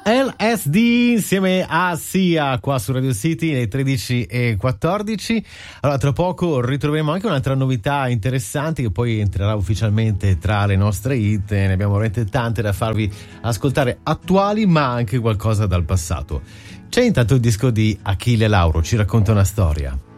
LSD insieme a Sia qua su Radio City alle 13:14. Allora, tra poco ritroveremo anche un'altra novità interessante che poi entrerà ufficialmente tra le nostre hit. Ne abbiamo veramente tante da farvi ascoltare, attuali ma anche qualcosa dal passato. C'è intanto il disco di Achille Lauro, ci racconta una storia.